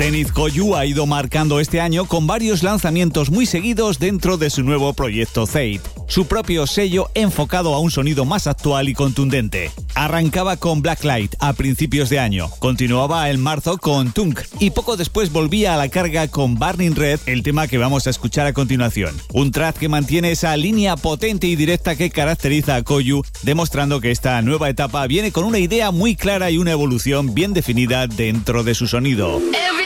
Dennis Koyu ha ido marcando este año con varios lanzamientos muy seguidos dentro de su nuevo proyecto Fate, su propio sello enfocado a un sonido más actual y contundente. Arrancaba con Blacklight a principios de año, continuaba en marzo con Tunk y poco después volvía a la carga con Burning Red, el tema que vamos a escuchar a continuación. Un track que mantiene esa línea potente y directa que caracteriza a Koyu, demostrando que esta nueva etapa viene con una idea muy clara y una evolución bien definida dentro de su sonido.